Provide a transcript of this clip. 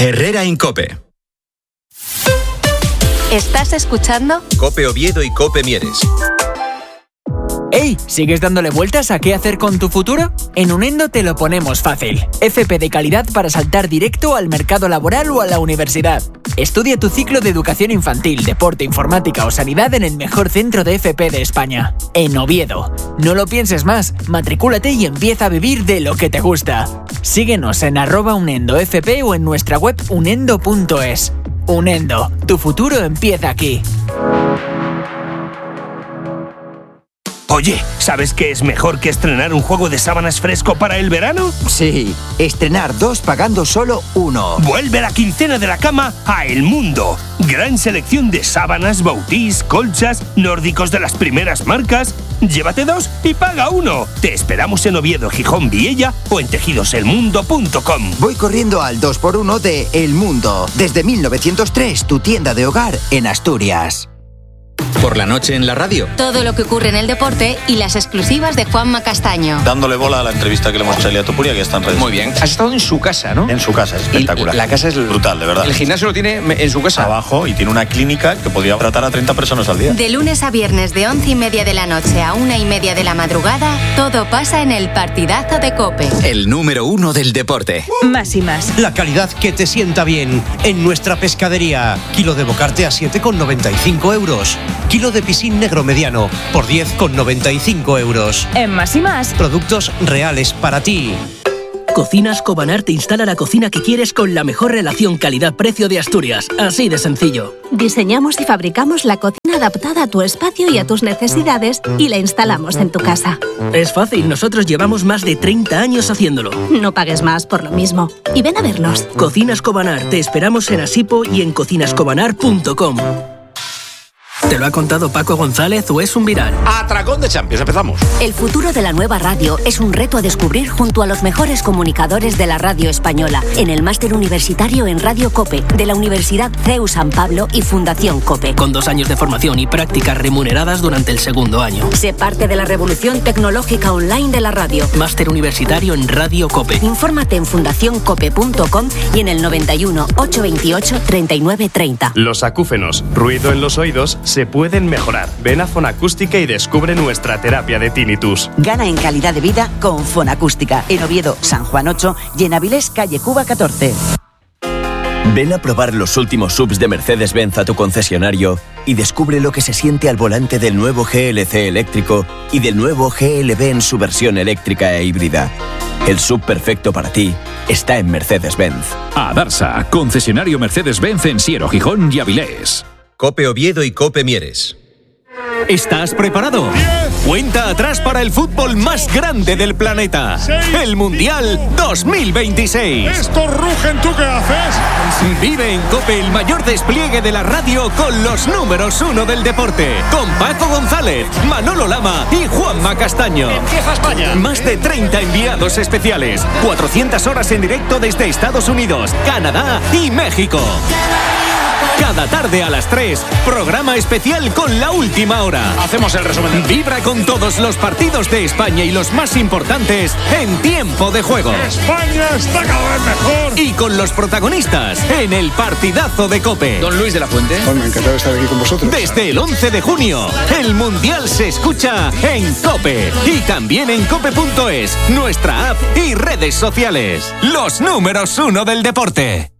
Herrera Incope. ¿Estás escuchando? Cope Oviedo y Cope Mieres. ¡Ey! ¿Sigues dándole vueltas a qué hacer con tu futuro? En Unendo te lo ponemos fácil. FP de calidad para saltar directo al mercado laboral o a la universidad. Estudia tu ciclo de educación infantil, deporte, informática o sanidad en el mejor centro de FP de España. En Oviedo. No lo pienses más, matricúlate y empieza a vivir de lo que te gusta. Síguenos en @UnendoFP o en nuestra web unendo.es. Unendo, tu futuro empieza aquí. Oye, ¿sabes qué es mejor que estrenar un juego de sábanas fresco para el verano? Sí, estrenar 2 pagando solo 1. Vuelve la quincena de la cama a El Mundo. Gran selección de sábanas, bautís, colchas, nórdicos de las primeras marcas. Llévate 2 y paga 1. Te esperamos en Oviedo, Gijón, Viella o en tejidoselmundo.com. Voy corriendo al 2x1 de El Mundo. Desde 1903, tu tienda de hogar en Asturias. Por la noche en la radio. Todo lo que ocurre en el deporte y las exclusivas de Juanma Castaño. Dándole bola a la entrevista que le hemos hecho a Elia Topuria, que está en redes. Muy bien. Has estado en su casa, ¿no? En su casa, es espectacular. Y la casa es brutal, de verdad. El gimnasio lo tiene en su casa. Abajo, y tiene una clínica que podría tratar a 30 personas al día. De lunes a viernes de 11:30 de la noche a 1:30 de la madrugada, todo pasa en el partidazo de COPE. El número 1 del deporte. Más y más. La calidad que te sienta bien. En nuestra pescadería. Kilo de bocarte a 7,95 euros. Kilo de piscín negro mediano por 10,95 euros. En Más y Más. Productos reales para ti. Cocinas Cobanar te instala la cocina que quieres con la mejor relación calidad-precio de Asturias. Así de sencillo. Diseñamos y fabricamos la cocina adaptada a tu espacio y a tus necesidades y la instalamos en tu casa. Es fácil, nosotros llevamos más de 30 años haciéndolo. No pagues más por lo mismo. Y ven a vernos. Cocinas Cobanar, te esperamos en Asipo y en cocinascobanar.com. ¿Te lo ha contado Paco González o es un viral? Atracón de Champions, empezamos. El futuro de la nueva radio es un reto a descubrir junto a los mejores comunicadores de la radio española en el máster universitario en Radio COPE de la Universidad CEU San Pablo y Fundación COPE. Con 2 años de formación y prácticas remuneradas durante el segundo año. Sé parte de la revolución tecnológica online de la radio. Máster universitario en Radio COPE. Infórmate en fundacioncope.com y en el 91 828 3930. Los acúfenos, ruido en los oídos, se pueden mejorar. Ven a Fonacústica y descubre nuestra terapia de tinnitus. Gana en calidad de vida con Fonacústica en Oviedo, San Juan 8 y en Avilés, calle Cuba 14. Ven a probar los últimos SUVs de Mercedes-Benz a tu concesionario y descubre lo que se siente al volante del nuevo GLC eléctrico y del nuevo GLB en su versión eléctrica e híbrida. El SUV perfecto para ti está en Mercedes-Benz. Adarsa, concesionario Mercedes-Benz en Siero, Gijón y Avilés. Cope Oviedo y Cope Mieres. ¿Estás preparado? 10. Cuenta atrás para el fútbol más grande del planeta. 6. El Mundial 2026. Esto rugen, ¿tú qué haces? Vive en COPE el mayor despliegue de la radio con los números 1 del deporte. Con Paco González, Manolo Lama y Juanma Castaño. Empieza España. Más de 30 enviados especiales. 400 horas en directo desde Estados Unidos, Canadá y México. Cada tarde a las 3, programa especial con La Última Hora. Hacemos el resumen. Vibra con todos los partidos de España y los más importantes en tiempo de juego. España está cada vez mejor. Y con los protagonistas en el partidazo de COPE. Don Luis de la Fuente. Bueno, encantado de estar aquí con vosotros. Desde el 11 de junio, el Mundial se escucha en COPE. Y también en cope.es, nuestra app y redes sociales. Los números 1 del deporte.